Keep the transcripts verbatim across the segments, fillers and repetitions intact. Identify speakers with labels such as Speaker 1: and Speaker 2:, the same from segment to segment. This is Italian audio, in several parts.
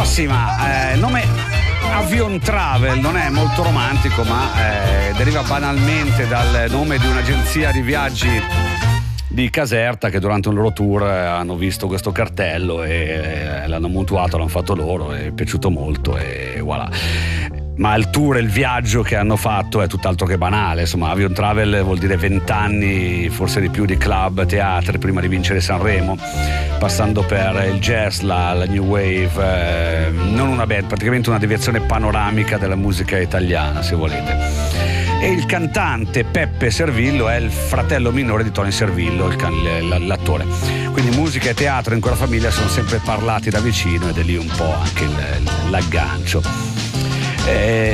Speaker 1: sì, ma eh, il nome Avion Travel non è molto romantico, ma eh, deriva banalmente dal nome di un'agenzia di viaggi di Caserta, che durante un loro tour hanno visto questo cartello e l'hanno mutuato, l'hanno fatto loro, è piaciuto molto e voilà. Ma il tour e il viaggio che hanno fatto è tutt'altro che banale. Insomma, Avion Travel vuol dire vent'anni, forse di più, di club, teatri prima di vincere Sanremo, passando per il jazz, la, la new wave, eh, non una band, praticamente una deviazione panoramica della musica italiana, se volete. E il cantante Peppe Servillo è il fratello minore di Tony Servillo, il can, l'attore. Quindi musica e teatro in quella famiglia sono sempre parlati da vicino, ed è lì un po' anche il, l'aggancio. Eh,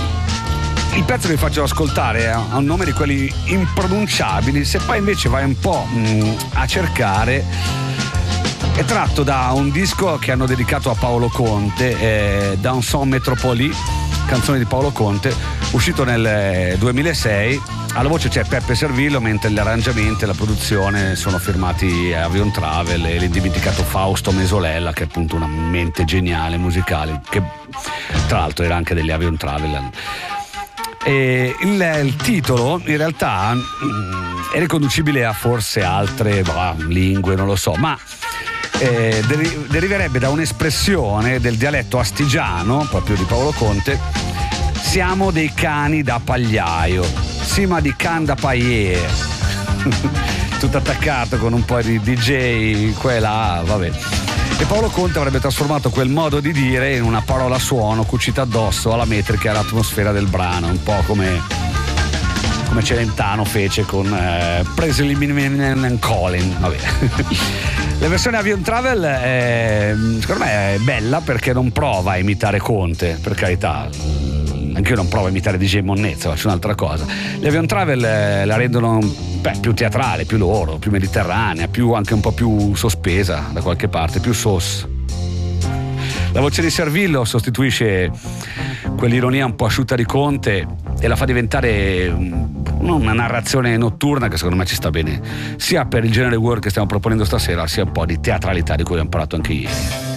Speaker 1: il pezzo che vi faccio ascoltare ha un nome di quelli impronunciabili. Se poi invece vai un po' mh, a cercare, è tratto da un disco che hanno dedicato a Paolo Conte, eh, Danson Métropoli, canzone di Paolo Conte, uscito nel duemilasei. Alla voce c'è Peppe Servillo, mentre gli arrangiamenti e la produzione sono firmati Avion Travel e l'indimenticato Fausto Mesolella, che è appunto una mente geniale musicale, che tra l'altro era anche degli Avion Travel. E il, il titolo in realtà mh, è riconducibile a forse altre bah, lingue, non lo so, ma eh, deri- deriverebbe da un'espressione del dialetto astigiano, proprio di Paolo Conte: siamo dei cani da pagliaio, sì, ma di can da pagliere. Tutto attaccato con un po' di D J qua e là, vabbè. E Paolo Conte avrebbe trasformato quel modo di dire in una parola suono cucita addosso alla metrica e all'atmosfera del brano, un po' come come Celentano fece con eh, Presley and Colin, vabbè. La versione Avion Travel è, secondo me è bella perché non prova a imitare Conte, per carità. Anche io non provo a imitare D J Monnezza, faccio un'altra cosa. Gli Avion Travel eh, la rendono beh, più teatrale, più loro, più mediterranea, più anche un po' più sospesa da qualche parte, più sauce. La voce di Servillo sostituisce quell'ironia un po' asciutta di Conte e la fa diventare una narrazione notturna che secondo me ci sta bene, sia per il genere world che stiamo proponendo stasera, sia un po' di teatralità di cui abbiamo parlato anche ieri.